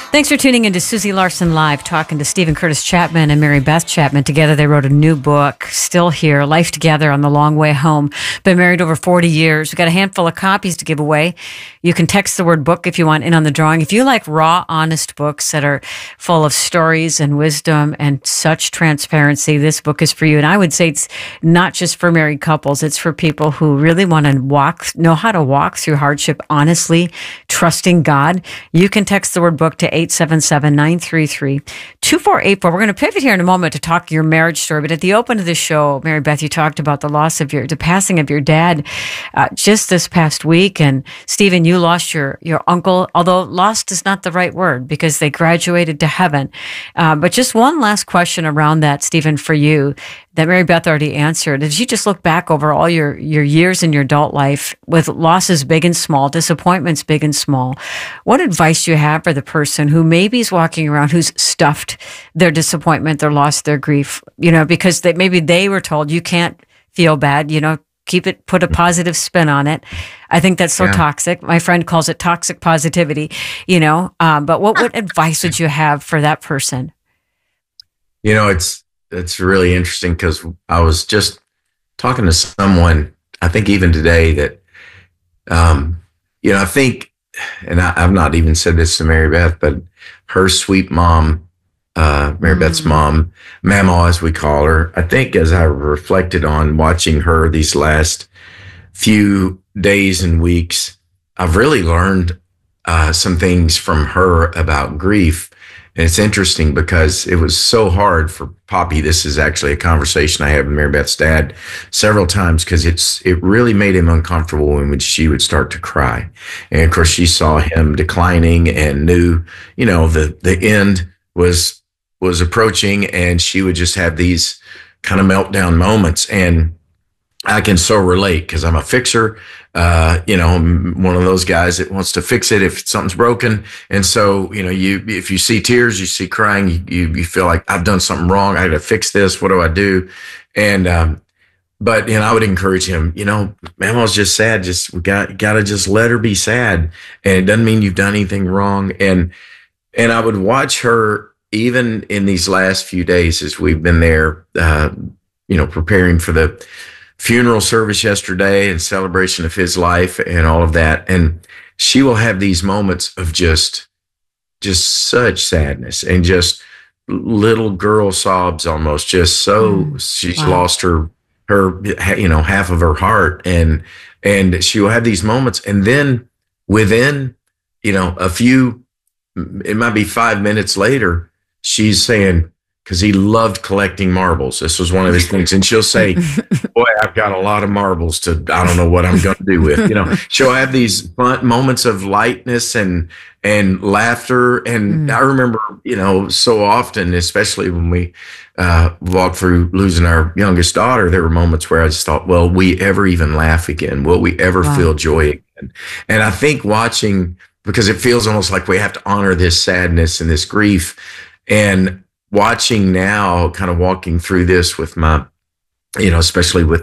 Thanks for tuning in to Susie Larson Live, talking to Stephen Curtis Chapman and Mary Beth Chapman. Together, they wrote a new book, Still Here, Life Together on the Long Way Home. Been married over 40 years. We've got a handful of copies to give away. You can text the word book if you want in on the drawing. If you like raw, honest books that are full of stories and wisdom and such transparency, this book is for you. And I would say it's not just for married couples. It's for people who really want to know how to walk through hardship honestly, trusting God. You can text the word book to 877-933-2484. We're going to pivot here in a moment to talk your marriage story. But at the open of the show, Mary Beth, you talked about the passing of your dad just this past week. And Stephen, you lost your uncle, although lost is not the right word because they graduated to heaven. But just one last question around that, Stephen, for you, that Mary Beth already answered. As you just look back over all your years in your adult life with losses big and small, disappointments big and small, what advice do you have for the person who maybe is walking around who's stuffed their disappointment, their loss, their grief, because maybe they were told you can't feel bad, keep it, put a positive spin on it. I think that's so toxic. My friend calls it toxic positivity, but what advice would you have for that person? It's really interesting because I was just talking to someone, I think even today that, I think, and I've not even said this to Mary Beth, but her sweet mom, Mary Beth's mom, Mama, as we call her, I think as I reflected on watching her these last few days and weeks, I've really learned some things from her about grief. And it's interesting because it was so hard for Poppy. This is actually a conversation I had with Mary Beth's dad several times because it really made him uncomfortable when she would start to cry. And of course, she saw him declining and knew, the end was approaching, and she would just have these kind of meltdown moments. And I can so relate because I'm a fixer. I'm one of those guys that wants to fix it if something's broken. And so, if you see tears, you see crying, you feel like I've done something wrong. I got to fix this. What do I do? And, but I would encourage him, Mama's just sad. We got to just let her be sad. And it doesn't mean you've done anything wrong. And I would watch her even in these last few days as we've been there, preparing for the funeral service yesterday and celebration of his life and all of that. And she will have these moments of just such sadness and just little girl sobs almost, just so she's lost her, half of her heart. And she will have these moments. And then within, a few, it might be 5 minutes later, she's saying, because he loved collecting marbles. This was one of his things. And she'll say, boy, I've got a lot of marbles I don't know what I'm going to do with. She'll have these fun moments of lightness and laughter. And I remember, so often, especially when we walked through losing our youngest daughter, there were moments where I just thought, will we ever even laugh again? Will we ever feel joy again? And I think watching, because it feels almost like we have to honor this sadness and this grief, and watching now, kind of walking through this with my, especially with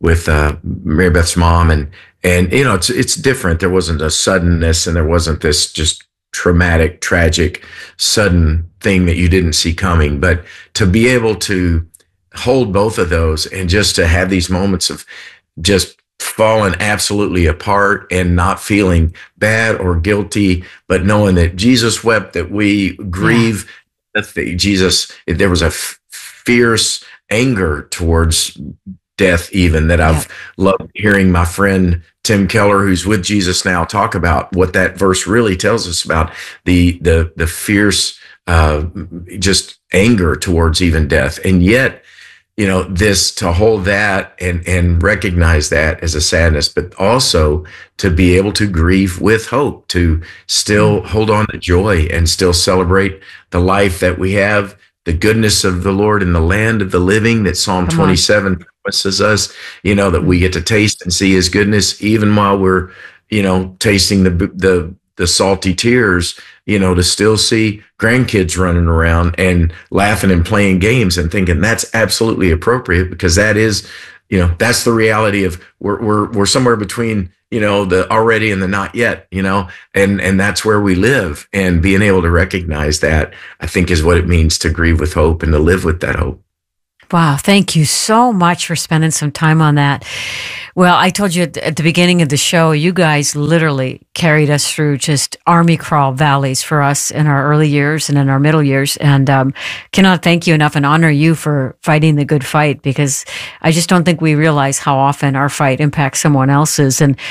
Mary Beth's mom, and it's different. There wasn't a suddenness, and there wasn't this just traumatic, tragic, sudden thing that you didn't see coming. But to be able to hold both of those and just to have these moments of just falling absolutely apart and not feeling bad or guilty, but knowing that Jesus wept, that we grieve. Jesus, there was a fierce anger towards death, even that I've loved hearing my friend Tim Keller, who's with Jesus now, talk about what that verse really tells us about the fierce just anger towards even death. And yet, this, to hold that and recognize that as a sadness, but also to be able to grieve with hope, to still hold on to joy and still celebrate the life that we have, the goodness of the Lord in the land of the living that Psalm 27 promises us, that we get to taste and see his goodness, even while we're, tasting the salty tears, to still see grandkids running around and laughing and playing games and thinking that's absolutely appropriate, because that is, that's the reality of we're somewhere between, the already and the not yet, and that's where we live. And being able to recognize that, I think, is what it means to grieve with hope and to live with that hope. Wow. Thank you so much for spending some time on that. Well, I told you at the beginning of the show, you guys literally carried us through just army crawl valleys for us in our early years and in our middle years. And cannot thank you enough and honor you for fighting the good fight, because I just don't think we realize how often our fight impacts someone else's. And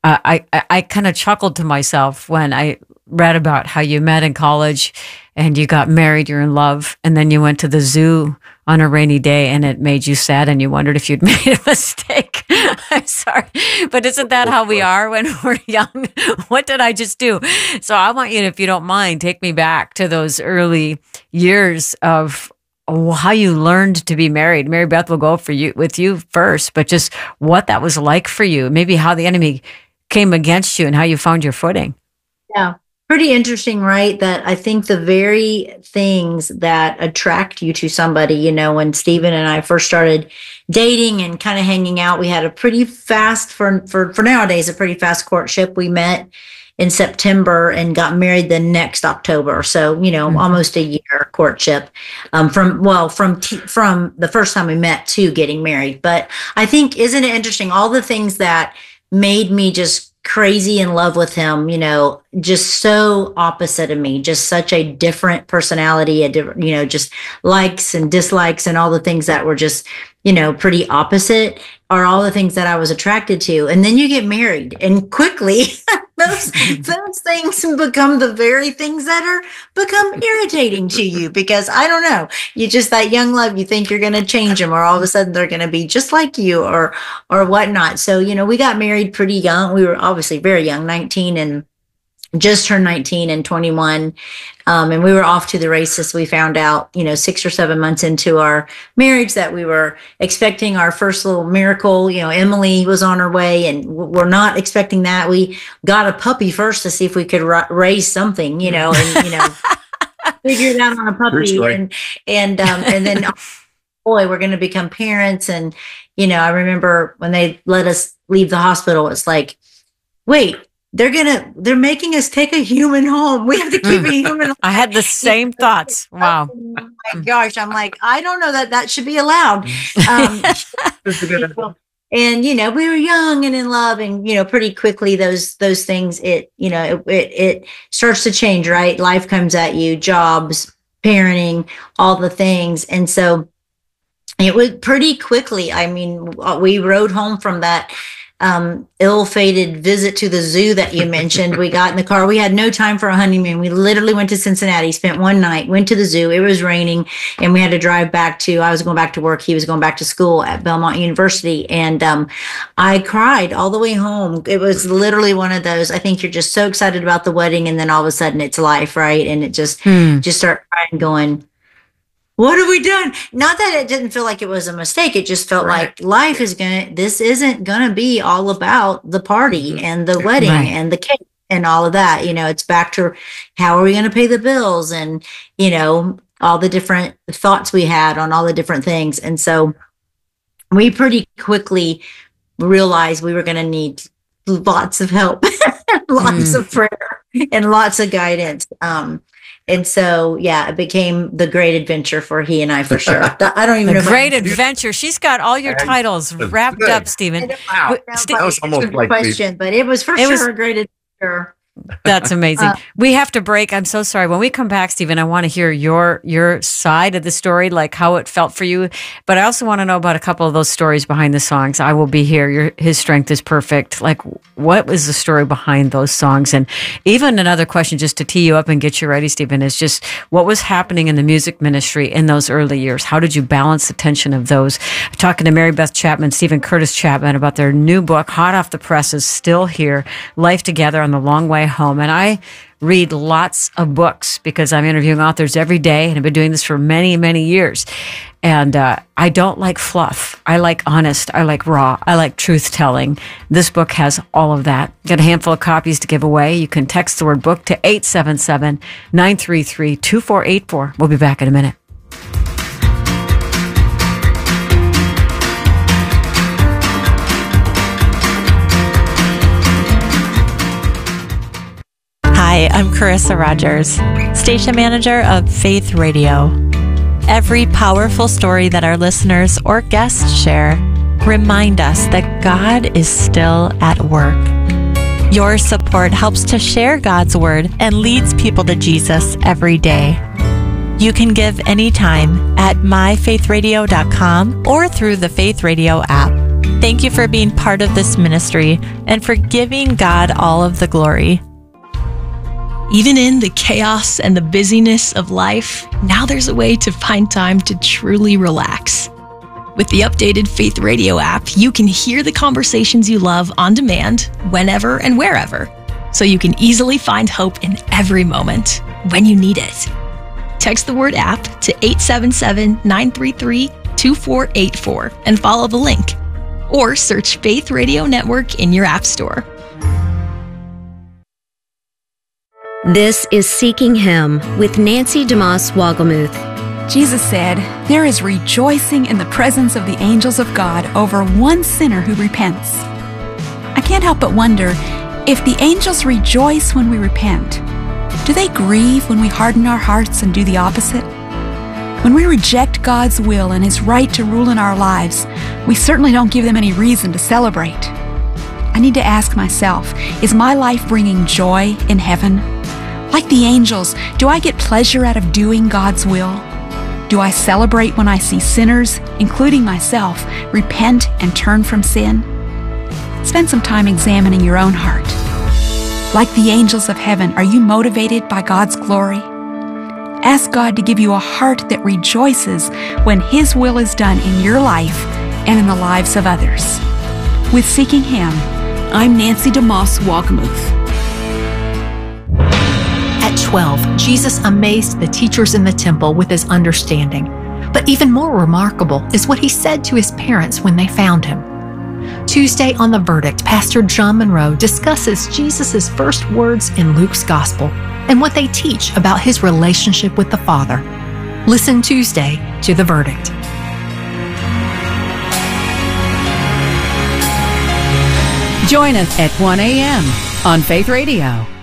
I kind of chuckled to myself when I read about how you met in college and you got married, you're in love, and then you went to the zoo on a rainy day and it made you sad and you wondered if you'd made a mistake. I'm sorry, but isn't that how we are when we're young? What did I just do? So I want you to, if you don't mind, take me back to those early years of how you learned to be married. Mary Beth will go with you first, but just what that was like for you, maybe how the enemy came against you and how you found your footing. Yeah. Pretty interesting, right? That I think the very things that attract you to somebody, when Stephen and I first started dating and kind of hanging out, we had a pretty fast, for nowadays, a pretty fast courtship. We met in September and got married the next October. So, almost a year courtship, from the first time we met to getting married. But I think, isn't it interesting, all the things that made me just crazy in love with him, just so opposite of me, just such a different personality, a different, just likes and dislikes and all the things that were just, pretty opposite are all the things that I was attracted to. And then you get married and quickly those things become the very things that become irritating to you, because I don't know, you just, that young love, you think you're going to change them, or all of a sudden they're going to be just like you or whatnot. So, we got married pretty young. We were obviously very young, 19 and just turned 19 and 21. And we were off to the races. We found out, 6 or 7 months into our marriage that we were expecting our first little miracle. Emily was on her way and we're not expecting that. We got a puppy first to see if we could raise something, and, figure it out on a puppy. And then, boy, we're going to become parents. And, I remember when they let us leave the hospital, it's like, wait, they're making us take a human home. We have to keep a human home. I had the same thoughts. Wow. Oh my gosh. I'm like, I don't know that should be allowed. And, we were young and in love, and, pretty quickly those things, it starts to change, right? Life comes at you, jobs, parenting, all the things. And so it was pretty quickly. I mean, we rode home from that ill-fated visit to the zoo that you mentioned. We got in the car. We had no time for a honeymoon. We literally went to Cincinnati, spent one night, went to the zoo. It was raining, and we had to drive back I was going back to work. He was going back to school at Belmont University. And I cried all the way home. It was literally one of those, I think you're just so excited about the wedding, and then all of a sudden it's life, right? And it just start crying, going, what have we done? Not that it didn't feel like it was a mistake. It just felt like life this isn't going to be all about the party and the wedding and the cake and all of that. It's back to how are we going to pay the bills and, all the different thoughts we had on all the different things. And so we pretty quickly realized we were going to need lots of help, lots of prayer and lots of guidance. And so, it became the great adventure for he and I, for sure. I don't even know. Great adventure. She's got all your titles wrapped up, Stephen. Wow. That was almost like question, but it was for sure a great adventure. That's amazing. We have to break. I'm so sorry. When we come back, Stephen, I want to hear your side of the story, like how it felt for you. But I also want to know about a couple of those stories behind the songs. I Will Be Here, His Strength is Perfect. Like, what was the story behind those songs? And even another question, just to tee you up and get you ready, Stephen, is just what was happening in the music ministry in those early years? How did you balance the tension of those? I'm talking to Mary Beth Chapman, Stephen Curtis Chapman, about their new book, hot off the presses, still here, Life Together on the Long Way Home. And I read lots of books because I'm interviewing authors every day, and I've been doing this for many, many years. And I don't like fluff. I like honest. I like raw. I like truth telling. This book has all of that. Got a handful of copies to give away. You can text the word book to 877-933-2484. We'll be back in a minute. Hi, I'm Carissa Rogers, Station Manager of Faith Radio. Every powerful story that our listeners or guests share remind us that God is still at work. Your support helps to share God's word and leads people to Jesus every day. You can give anytime at myfaithradio.com or through the Faith Radio app. Thank you for being part of this ministry and for giving God all of the glory. Even in the chaos and the busyness of life, now there's a way to find time to truly relax. With the updated Faith Radio app, you can hear the conversations you love on demand, whenever and wherever, so you can easily find hope in every moment when you need it. Text the word app to 877-933-2484 and follow the link. Or search Faith Radio Network in your app store. This is Seeking Him with Nancy DeMoss Wogelmuth. Jesus said, "There is rejoicing in the presence of the angels of God over one sinner who repents." I can't help but wonder, if the angels rejoice when we repent, do they grieve when we harden our hearts and do the opposite? When we reject God's will and His right to rule in our lives, we certainly don't give them any reason to celebrate. I need to ask myself, is my life bringing joy in heaven? Like the angels, do I get pleasure out of doing God's will? Do I celebrate when I see sinners, including myself, repent and turn from sin? Spend some time examining your own heart. Like the angels of heaven, are you motivated by God's glory? Ask God to give you a heart that rejoices when His will is done in your life and in the lives of others. With Seeking Him, I'm Nancy DeMoss Wogelmuth. At 12, Jesus amazed the teachers in the temple with His understanding. But even more remarkable is what He said to His parents when they found Him. Tuesday on The Verdict, Pastor John Monroe discusses Jesus' first words in Luke's Gospel and what they teach about His relationship with the Father. Listen Tuesday to The Verdict. Join us at 1 a.m. on Faith Radio.